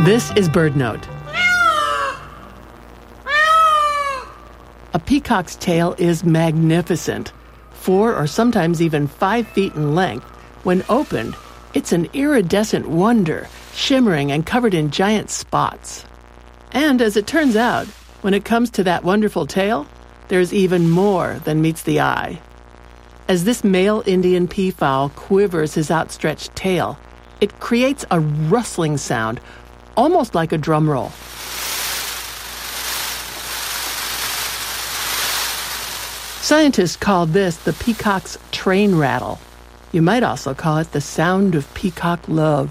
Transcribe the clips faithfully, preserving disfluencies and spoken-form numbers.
This is BirdNote. A peacock's tail is magnificent, four or sometimes even five feet in length. When opened, it's an iridescent wonder, shimmering and covered in giant spots. And as it turns out, when it comes to that wonderful tail, there's even more than meets the eye. As this male Indian peafowl quivers his outstretched tail, it creates a rustling sound, almost like a drum roll. Scientists call this the peacock's train rattle. You might also call it the sound of peacock love.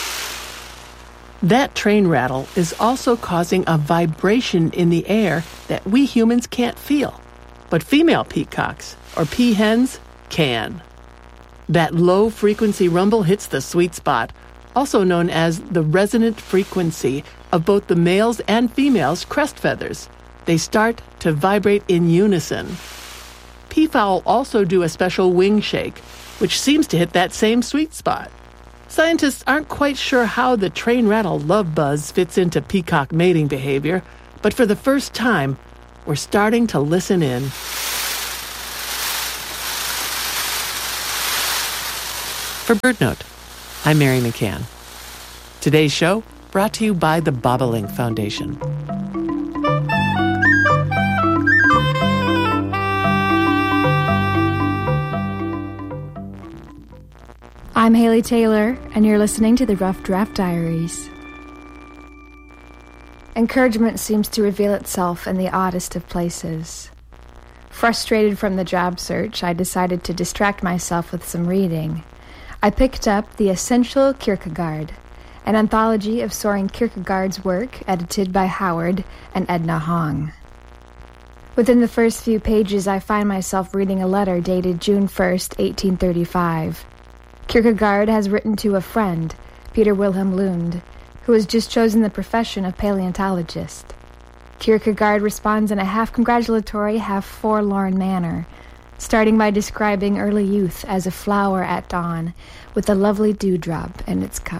That train rattle is also causing a vibration in the air that we humans can't feel, but female peacocks, or peahens, can. That low-frequency rumble hits the sweet spot, also known as the resonant frequency of both the males' and females' crest feathers. They start to vibrate in unison. Peafowl also do a special wing shake, which seems to hit that same sweet spot. Scientists aren't quite sure how the train rattle love buzz fits into peacock mating behavior, but for the first time, we're starting to listen in. For BirdNote, I'm Mary McCann. Today's show brought to you by the Bobolink Foundation. I'm Haley Taylor, and you're listening to the Rough Draft Diaries. Encouragement seems to reveal itself in the oddest of places. Frustrated from the job search, I decided to distract myself with some reading. I picked up The Essential Kierkegaard, an anthology of Soren Kierkegaard's work edited by Howard and Edna Hong. Within the first few pages, I find myself reading a letter dated June first, eighteen thirty-five. Kierkegaard has written to a friend, Peter Wilhelm Lund, who has just chosen the profession of paleontologist. Kierkegaard responds in a half-congratulatory, half-forlorn manner, starting by describing early youth as a flower at dawn with a lovely dewdrop in its cup.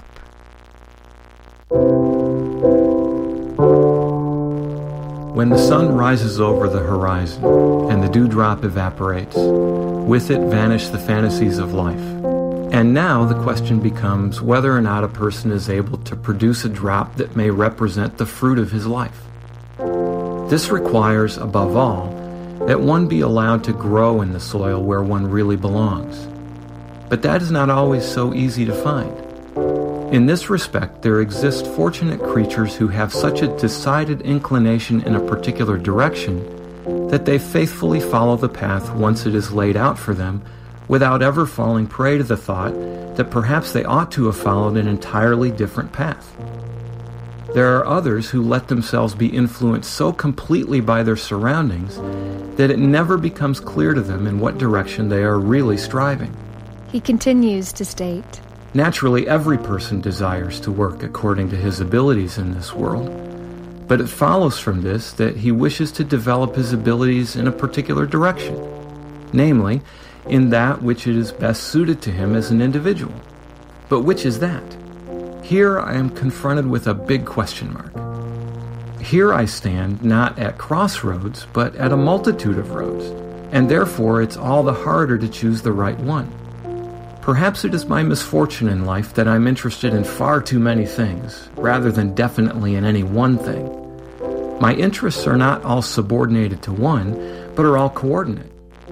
When the sun rises over the horizon and the dewdrop evaporates, with it vanish the fantasies of life. And now the question becomes whether or not a person is able to produce a drop that may represent the fruit of his life. This requires, above all, that one be allowed to grow in the soil where one really belongs. But that is not always so easy to find. In this respect, there exist fortunate creatures who have such a decided inclination in a particular direction that they faithfully follow the path once it is laid out for them, without ever falling prey to the thought that perhaps they ought to have followed an entirely different path. There are others who let themselves be influenced so completely by their surroundings that it never becomes clear to them in what direction they are really striving. He continues to state, naturally, every person desires to work according to his abilities in this world, but it follows from this that he wishes to develop his abilities in a particular direction, namely, in that which it is best suited to him as an individual. But which is that? Here I am confronted with a big question mark. Here I stand not at crossroads, but at a multitude of roads, and therefore it's all the harder to choose the right one. Perhaps it is my misfortune in life that I'm interested in far too many things, rather than definitely in any one thing. My interests are not all subordinated to one, but are all coordinate.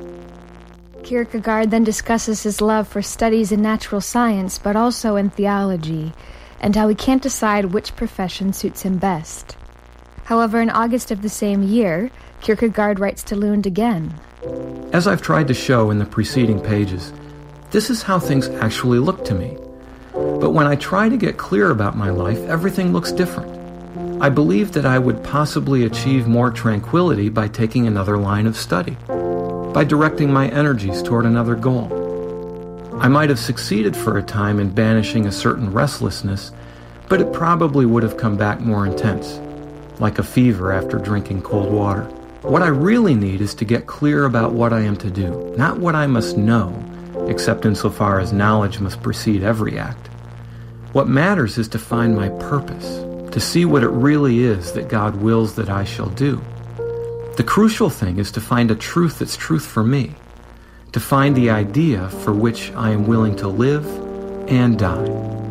Kierkegaard then discusses his love for studies in natural science, but also in theology, and how he can't decide which profession suits him best. However, in August of the same year, Kierkegaard writes to Lund again. As I've tried to show in the preceding pages, this is how things actually look to me. But when I try to get clear about my life, everything looks different. I believe that I would possibly achieve more tranquility by taking another line of study, by directing my energies toward another goal. I might have succeeded for a time in banishing a certain restlessness, but it probably would have come back more intense, like a fever after drinking cold water. What I really need is to get clear about what I am to do, not what I must know, except insofar as knowledge must precede every act. What matters is to find my purpose, to see what it really is that God wills that I shall do. The crucial thing is to find a truth that's truth for me, to find the idea for which I am willing to live and die.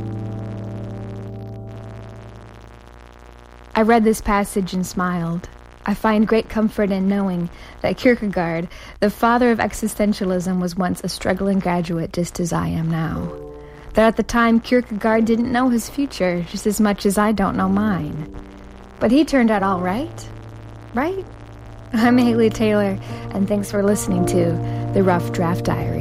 I read this passage and smiled. I find great comfort in knowing that Kierkegaard, the father of existentialism, was once a struggling graduate just as I am now. That at the time Kierkegaard didn't know his future just as much as I don't know mine. But he turned out all right. Right? I'm Haley Taylor, and thanks for listening to The Rough Draft Diary.